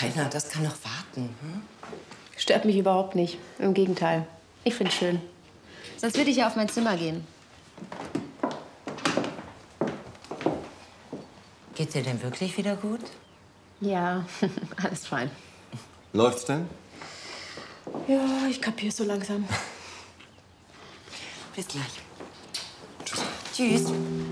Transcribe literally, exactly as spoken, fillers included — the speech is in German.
Rainer, das kann noch warten. Hm? Stört mich überhaupt nicht. Im Gegenteil. Ich find's schön. Sonst würde ich ja auf mein Zimmer gehen. Geht's dir denn wirklich wieder gut? Ja, alles fein. Läuft's denn? Ja, ich kapiere so langsam. Bis gleich. Tschüss. Tschüss.